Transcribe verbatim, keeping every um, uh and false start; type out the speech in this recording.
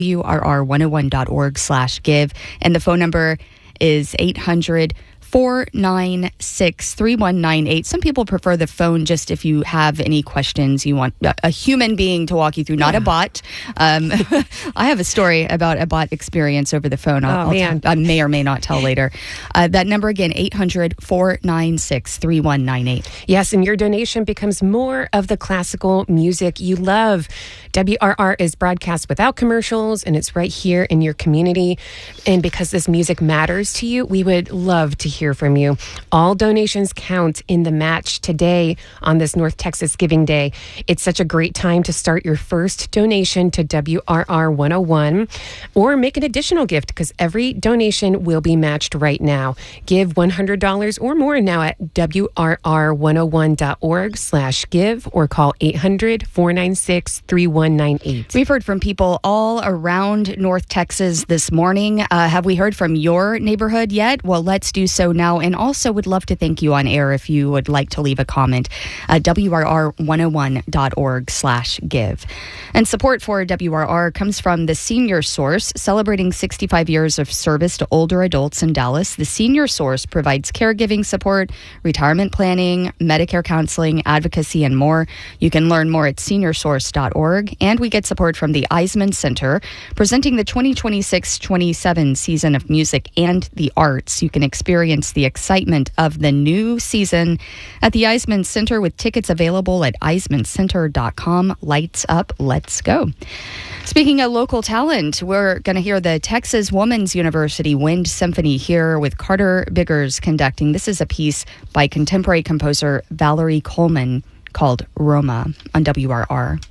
W R R one oh one dot org slash give. And the phone number is eight hundred, four nine six, three one nine eight. Some people prefer the phone just if you have any questions. You want a human being to walk you through, not yeah. a bot. Um, I have a story about a bot experience over the phone. I'll, oh, I'll man. T- I may or may not tell later. Uh, that number again, eight hundred, four nine six, three one nine eight. Yes, and your donation becomes more of the classical music you love. W R R is broadcast without commercials, and it's right here in your community. And because this music matters to you, we would love to hear from you. All donations count in the match today on this North Texas Giving Day. It's such a great time to start your first donation to W R R one oh one or make an additional gift because every donation will be matched right now. Give one hundred dollars or more now at W R R one oh one dot org slash give or call eight hundred, four nine six, three one nine eight. We've heard from people all around North Texas this morning. Uh, have we heard from your neighborhood yet? Well, let's do so now. And also would love to thank you on air if you would like to leave a comment at W R R one oh one dot org slash give. And support for W R R comes from the Senior Source, celebrating sixty-five years of service to older adults in Dallas. The Senior Source provides caregiving support, retirement planning, Medicare counseling, advocacy, and more. You can learn more at senior source dot org. And we get support from the Eisman Center, presenting the twenty twenty-six twenty-seven season of music and the arts. You can experience the excitement of the new season at the Eisman Center with tickets available at eisman center dot com. Lights up, let's go. Speaking of local talent, we're going to hear the Texas Women's University Wind Symphony here with Carter Biggers conducting. This is a piece by contemporary composer Valerie Coleman called Roma on W R R.